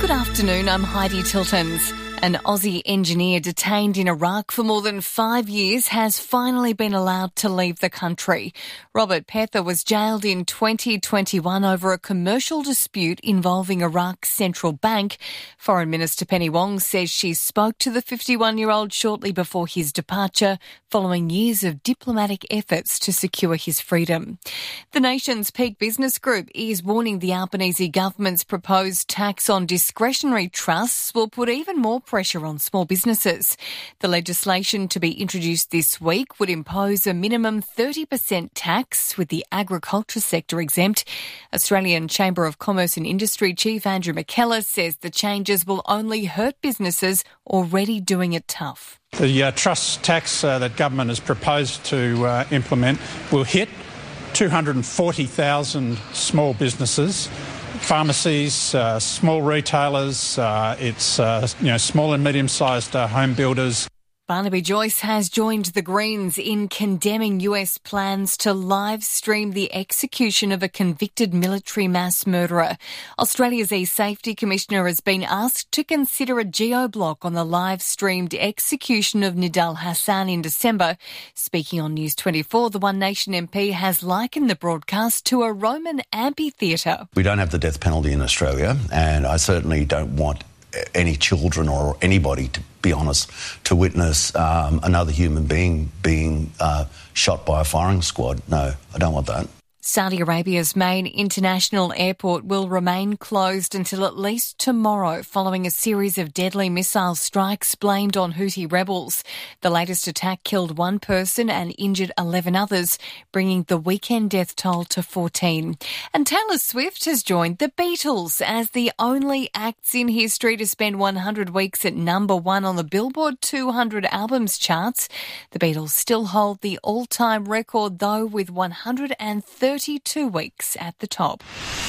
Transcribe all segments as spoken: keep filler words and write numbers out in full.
Good afternoon, I'm Heidi Tiltons. An Aussie engineer detained in Iraq for more than five years has finally been allowed to leave the country. Robert Pether was jailed in twenty twenty-one over a commercial dispute involving Iraq's central bank. Foreign Minister Penny Wong says she spoke to the fifty-one-year-old shortly before his departure, following years of diplomatic efforts to secure his freedom. The nation's peak business group is warning the Albanese government's proposed tax on discretionary trusts will put even more pressure on small businesses. The legislation to be introduced this week would impose a minimum thirty percent tax, with the agriculture sector exempt. Australian Chamber of Commerce and Industry Chief Andrew McKellar says the changes will only hurt businesses already doing it tough. The uh, trust tax uh, that government has proposed to uh, implement will hit two hundred forty thousand small businesses. Pharmacies, uh, small retailers, uh, it's uh, you know small and medium-sized uh, home builders. Barnaby Joyce has joined the Greens in condemning U S plans to live stream the execution of a convicted military mass murderer. Australia's E-Safety Commissioner has been asked to consider a geo-block on the live-streamed execution of Nidal Hassan in December. Speaking on News twenty-four, the One Nation M P has likened the broadcast to a Roman amphitheatre. We don't have the death penalty in Australia, and I certainly don't want any children or anybody, to be honest, to witness um, another human being being uh, shot by a firing squad. No, I don't want that. Saudi Arabia's main international airport will remain closed until at least tomorrow, following a series of deadly missile strikes blamed on Houthi rebels. The latest attack killed one person and injured eleven others, bringing the weekend death toll to fourteen. And Taylor Swift has joined the Beatles as the only acts in history to spend one hundred weeks at number one on the Billboard two hundred albums charts. The Beatles still hold the all-time record, though, with one hundred thirty-two weeks at the top.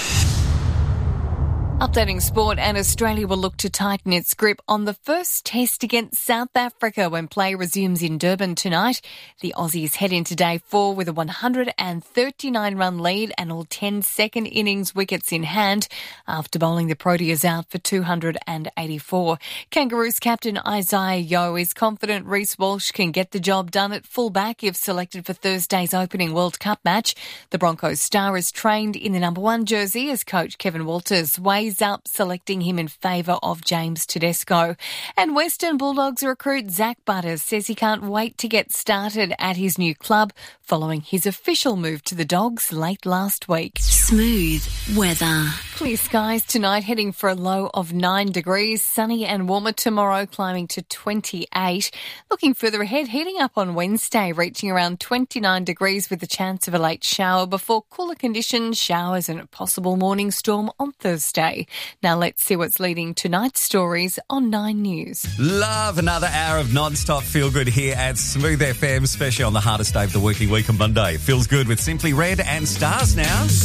Updating sport, and Australia will look to tighten its grip on the first test against South Africa when play resumes in Durban tonight. The Aussies head into day four with a one hundred thirty-nine run lead and all ten second innings wickets in hand after bowling the Proteas out for two hundred eighty-four. Kangaroos captain Isaiah Yeo is confident Reece Walsh can get the job done at fullback if selected for Thursday's opening World Cup match. The Broncos star is trained in the number one jersey as coach Kevin Walters weighs up selecting him in favour of James Tedesco. And Western Bulldogs recruit Zach Butters says he can't wait to get started at his new club following his official move to the Dogs late last week. Smooth weather. Clear skies tonight, heading for a low of nine degrees. Sunny and warmer tomorrow, climbing to twenty-eight. Looking further ahead, heating up on Wednesday, reaching around twenty-nine degrees with a chance of a late shower before cooler conditions, showers and a possible morning storm on Thursday. Now let's see what's leading tonight's stories on Nine News. Love another hour of non-stop feel-good here at Smooth F M, especially on the hardest day of the working week on Monday. Feels good with Simply Red and Stars now.